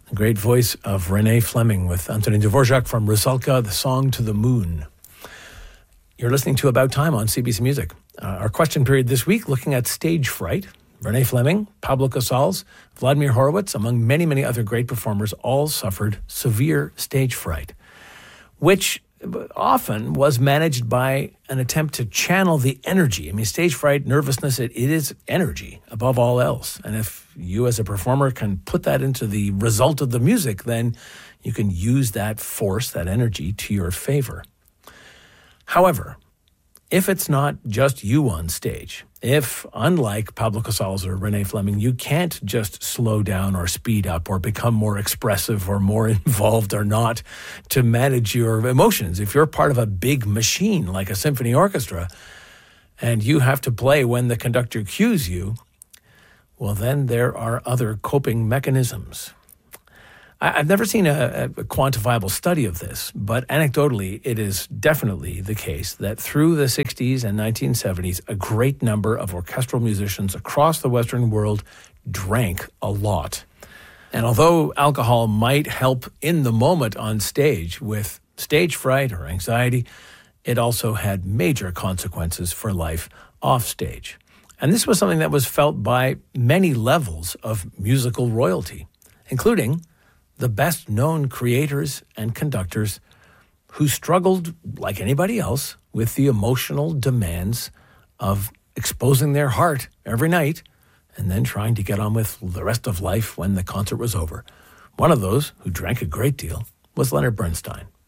The great voice of Renee Fleming with Antonin Dvorak from Rusalka, the song to the moon. You're listening to About Time on CBC Music. Our question period this week, looking at stage fright. Renee Fleming, Pablo Casals, Vladimir Horowitz, among many, many other great performers, all suffered severe stage fright, which often was managed by an attempt to channel the energy. I mean, stage fright, nervousness, it is energy above all else. And if you as a performer can put that into the result of the music, then you can use that force, that energy to your favor. However, if it's not just you on stage, if, unlike Pablo Casals or Renee Fleming, you can't just slow down or speed up or become more expressive or more involved or not to manage your emotions, if you're part of a big machine like a symphony orchestra and you have to play when the conductor cues you, well, then there are other coping mechanisms. I've never seen a quantifiable study of this, but anecdotally, it is definitely the case that through the 60s and 1970s, a great number of orchestral musicians across the Western world drank a lot. And although alcohol might help in the moment on stage with stage fright or anxiety, it also had major consequences for life off stage. And this was something that was felt by many levels of musical royalty, including the best-known creators and conductors who struggled, like anybody else, with the emotional demands of exposing their heart every night and then trying to get on with the rest of life when the concert was over. One of those, who drank a great deal, was Leonard Bernstein.